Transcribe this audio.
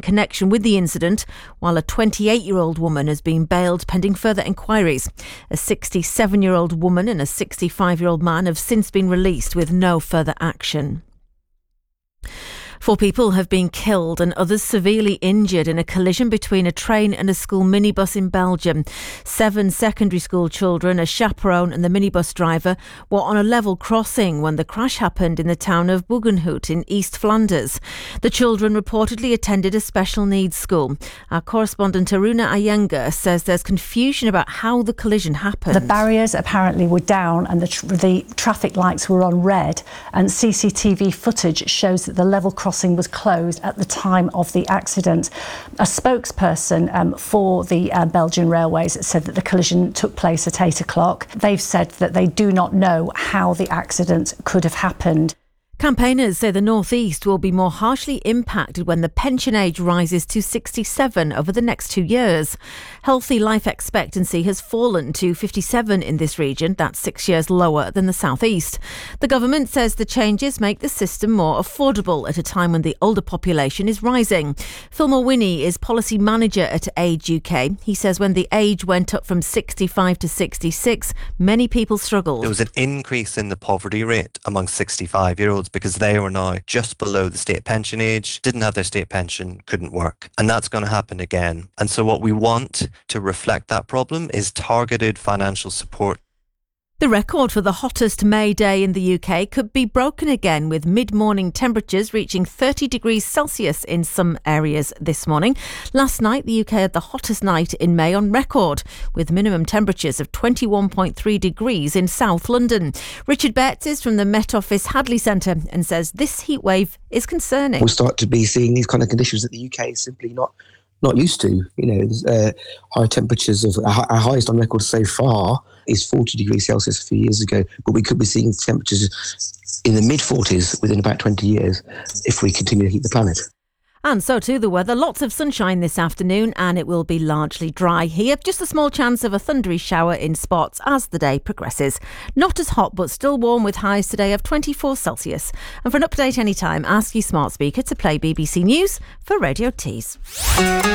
connection with the incident, while a 28-year-old woman has been bailed pending further inquiries. A 67-year-old woman and a 65-year-old man have since been released with no further action. 4 people have been killed and others severely injured in a collision between a train and a school minibus in Belgium. 7 secondary school children, a chaperone and the minibus driver were on a level crossing when the crash happened in the town of Buggenhout in East Flanders. The children reportedly attended a special needs school. Our correspondent Aruna Ayenga says there's confusion about how the collision happened. The barriers apparently were down and the traffic lights were on red, and CCTV footage shows that the level crossing was closed at the time of the accident. A spokesperson for the Belgian Railways said that the collision took place at 8 o'clock. They've said that they do not know how the accident could have happened. Campaigners say the North East will be more harshly impacted when the pension age rises to 67 over the next 2 years. Healthy life expectancy has fallen to 57 in this region. That's 6 years lower than the South East. The government says the changes make the system more affordable at a time when the older population is rising. Phil Mulwiney is policy manager at Age UK. He says when the age went up from 65 to 66, many people struggled. There was an increase in the poverty rate among 65-year-olds because they were now just below the state pension age, didn't have their state pension, couldn't work. And that's going to happen again. And so what we want to reflect that problem is targeted financial support. The record for the hottest May day in the UK could be broken again, with mid-morning temperatures reaching 30 degrees Celsius in some areas this morning. Last night, the UK had the hottest night in May on record, with minimum temperatures of 21.3 degrees in South London. Richard Betts is from the Met Office Hadley Centre and says this heatwave is concerning. We'll start to be seeing these kind of conditions that the UK is simply not used to. High temperatures of our highest on record so far is 40 degrees Celsius a few years ago, but we could be seeing temperatures in the mid-40s within about 20 years if we continue to heat the planet. And so too the weather. Lots of sunshine this afternoon and it will be largely dry here. Just a small chance of a thundery shower in spots as the day progresses. Not as hot but still warm, with highs today of 24 Celsius. And for an update anytime, ask your smart speaker to play BBC News for Radio Tees.